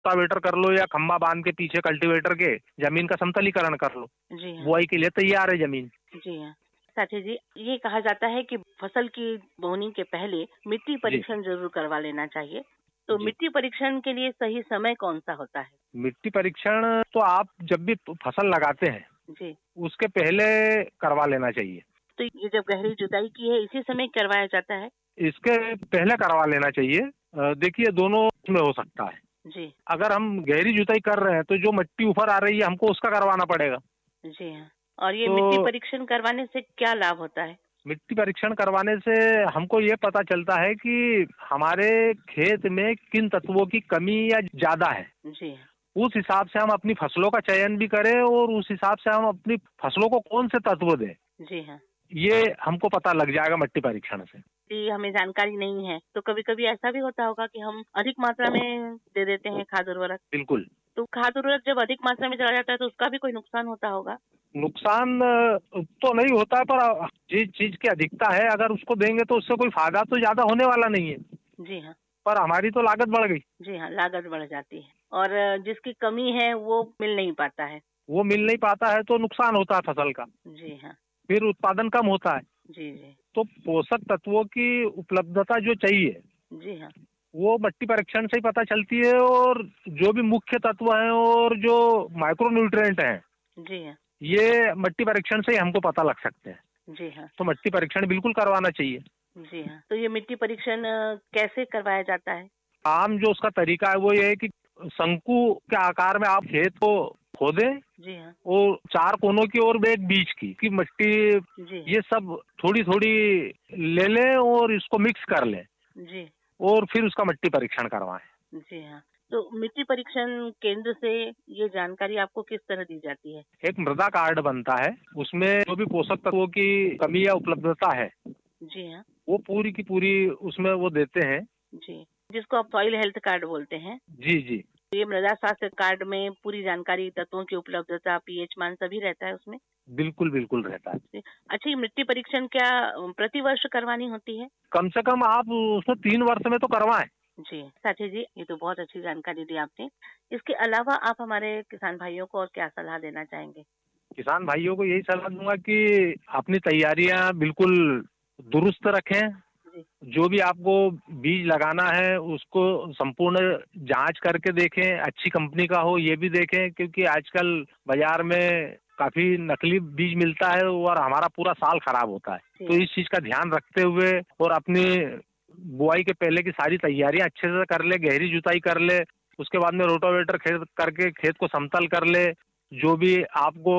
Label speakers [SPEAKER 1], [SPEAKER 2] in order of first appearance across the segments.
[SPEAKER 1] Rotavator कर लो या खम्बा बांध के पीछे कल्टीवेटर के जमीन का समतलीकरण कर लो।
[SPEAKER 2] जी हाँ।
[SPEAKER 1] बुआई के लिए तैयार है जमीन।
[SPEAKER 2] जी हाँ। साथी जी, ये कहा जाता है कि फसल की बोनी के पहले मिट्टी परीक्षण जरूर करवा लेना चाहिए, तो
[SPEAKER 1] जी।
[SPEAKER 2] मिट्टी परीक्षण के लिए सही समय कौन सा होता है?
[SPEAKER 1] मिट्टी परीक्षण तो आप जब भी फसल लगाते हैं
[SPEAKER 2] जी।
[SPEAKER 1] उसके पहले करवा लेना चाहिए।
[SPEAKER 2] तो ये जब गहरी जुताई की है इसी समय करवाया जाता है?
[SPEAKER 1] इसके पहले करवा लेना चाहिए। देखिए दोनों में हो सकता है।
[SPEAKER 2] जी।
[SPEAKER 1] अगर हम गहरी जुताई कर रहे हैं तो जो मिट्टी ऊपर आ रही है हमको उसका करवाना पड़ेगा।
[SPEAKER 2] जी हाँ। और ये मिट्टी
[SPEAKER 1] तो
[SPEAKER 2] परीक्षण करवाने से क्या लाभ होता है?
[SPEAKER 1] मिट्टी परीक्षण करवाने से हमको ये पता चलता है कि हमारे खेत में किन तत्वों की कमी या ज्यादा है।
[SPEAKER 2] जी।
[SPEAKER 1] उस हिसाब से हम अपनी फसलों का चयन भी करें और उस हिसाब से हम अपनी फसलों को कौन से तत्व दें,
[SPEAKER 2] जी हाँ।
[SPEAKER 1] ये हमको पता लग जाएगा मिट्टी परीक्षण से।
[SPEAKER 2] कि हमें जानकारी नहीं है तो कभी कभी ऐसा भी होता होगा कि हम अधिक मात्रा में दे देते हैं खाद उर्वरक।
[SPEAKER 1] बिल्कुल।
[SPEAKER 2] तो खाद उर्वरक जब अधिक मात्रा में चला जाता है तो उसका भी कोई नुकसान होता होगा?
[SPEAKER 1] नुकसान तो नहीं होता है, पर जिस चीज की अधिकता है अगर उसको देंगे तो उससे कोई फायदा तो ज्यादा होने वाला नहीं है,
[SPEAKER 2] जी हाँ।
[SPEAKER 1] पर हमारी तो लागत बढ़ गई।
[SPEAKER 2] जी हाँ, लागत बढ़ जाती है और जिसकी कमी है वो मिल नहीं पाता है।
[SPEAKER 1] वो मिल नहीं पाता है तो नुकसान होता है फसल का,
[SPEAKER 2] जी हाँ।
[SPEAKER 1] फिर उत्पादन कम होता है।
[SPEAKER 2] जी जी।
[SPEAKER 1] तो पोषक तत्वों की उपलब्धता जो चाहिए
[SPEAKER 2] जी हाँ।
[SPEAKER 1] वो मिट्टी परीक्षण से ही पता चलती है, और जो भी मुख्य तत्व हैं और जो माइक्रो न्यूट्रिएंट हैं
[SPEAKER 2] जी हाँ।
[SPEAKER 1] ये मिट्टी परीक्षण से ही हमको पता लग सकते हैं।
[SPEAKER 2] जी हाँ।
[SPEAKER 1] तो मिट्टी परीक्षण बिल्कुल करवाना चाहिए।
[SPEAKER 2] जी हाँ। तो ये मिट्टी परीक्षण कैसे करवाया जाता है?
[SPEAKER 1] आम जो उसका तरीका है वो ये है कि शंकु के आकार में आप खेत को खोदें
[SPEAKER 2] जी हाँ।
[SPEAKER 1] और चार कोनों की और एक बीच की मिट्टी,
[SPEAKER 2] जी।
[SPEAKER 1] ये सब थोड़ी थोड़ी ले लें और इसको मिक्स कर लें
[SPEAKER 2] जी।
[SPEAKER 1] और फिर उसका मिट्टी परीक्षण करवाएं।
[SPEAKER 2] जी हाँ। तो मिट्टी परीक्षण केंद्र से ये जानकारी आपको किस तरह दी जाती है?
[SPEAKER 1] एक मृदा कार्ड बनता है, उसमें जो भी पोषक तत्वों की कमी या उपलब्धता है
[SPEAKER 2] जी हाँ।
[SPEAKER 1] वो पूरी की पूरी उसमें वो देते हैं।
[SPEAKER 2] जी, जिसको आप सॉइल हेल्थ कार्ड बोलते हैं।
[SPEAKER 1] जी जी।
[SPEAKER 2] ये मृदा स्वास्थ्य कार्ड में पूरी जानकारी, तत्वों की उपलब्धता, पीएच मान सभी रहता है उसमें?
[SPEAKER 1] बिल्कुल बिल्कुल रहता है।
[SPEAKER 2] अच्छा, ये मिट्टी परीक्षण क्या प्रति वर्ष करवानी होती है?
[SPEAKER 1] कम से कम आप उसमें 3 वर्ष में तो करवाएं।
[SPEAKER 2] जी, साथी जी, ये तो बहुत अच्छी जानकारी दी आपने। इसके अलावा आप हमारे किसान भाइयों को और क्या सलाह देना चाहेंगे?
[SPEAKER 1] किसान भाइयों को यही सलाह दूंगा कि अपनी तैयारियां बिल्कुल दुरुस्त रखें।
[SPEAKER 2] जी।
[SPEAKER 1] जो भी आपको बीज लगाना है उसको संपूर्ण जांच करके देखें, अच्छी कंपनी का हो ये भी देखें, क्योंकि आजकल बाजार में काफी नकली बीज मिलता है और हमारा पूरा साल खराब होता है। तो इस चीज का ध्यान रखते हुए और अपनी बुआई के पहले की सारी तैयारियां अच्छे से कर ले, गहरी जुताई कर ले, उसके बाद में रोटावेटर खेत करके खेत को समतल कर ले, जो भी आपको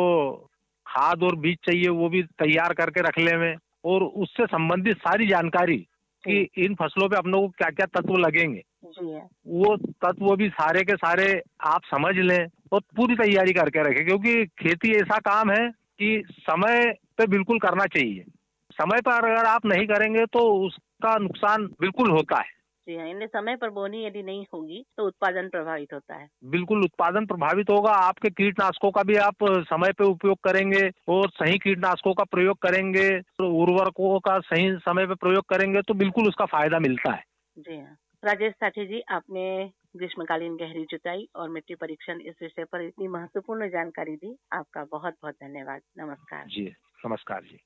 [SPEAKER 1] खाद और बीज चाहिए वो भी तैयार करके रख ले में, और उससे संबंधित सारी जानकारी कि इन फसलों पे अपनों को क्या क्या तत्व लगेंगे
[SPEAKER 2] जी है।
[SPEAKER 1] वो तत्व भी सारे के सारे आप समझ लें और पूरी तैयारी करके रखें, क्योंकि खेती ऐसा काम है कि समय पे बिल्कुल करना चाहिए। समय पर अगर आप नहीं करेंगे तो उसका नुकसान बिल्कुल होता है।
[SPEAKER 2] जी हाँ, इन्हें समय पर बोनी यदि नहीं होगी तो उत्पादन प्रभावित होता है।
[SPEAKER 1] बिल्कुल उत्पादन प्रभावित होगा। आपके कीटनाशकों का भी आप समय पे उपयोग करेंगे और सही कीटनाशकों का प्रयोग करेंगे, तो उर्वरकों का सही समय पे प्रयोग करेंगे तो बिल्कुल उसका फायदा मिलता है।
[SPEAKER 2] जी हाँ। राजेश साथी जी, आपने ग्रीष्मकालीन गहरी जुताई और मिट्टी परीक्षण इस विषय पर इतनी महत्वपूर्ण जानकारी दी, आपका बहुत बहुत धन्यवाद। नमस्कार
[SPEAKER 1] जी नमस्कार जी।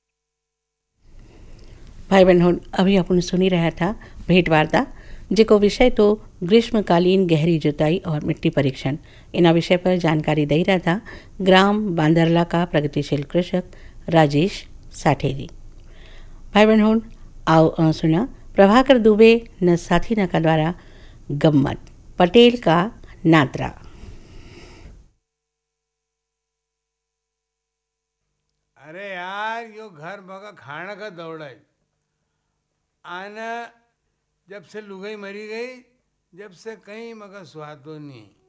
[SPEAKER 3] भाई बहनों, अभी अपन सुनी रहा था भेंट वार्ता, जेको विषय तो ग्रीष्मकालीन गहरी जुताई और मिट्टी परीक्षण इन विषय पर जानकारी दे रहा था ग्राम बांदरला का प्रगतिशील कृषक राजेश साठेरी। भाई बहनों, आओ सुना प्रभाकर दुबे न साथी न का द्वारा गम्मत पटेल का नात्रा।
[SPEAKER 4] अरे यार, यो घर मगा खाना का दौड़ा आना, जब से लुगाई मरी गई, जब से कहीं मगा स्वाद तो नहीं।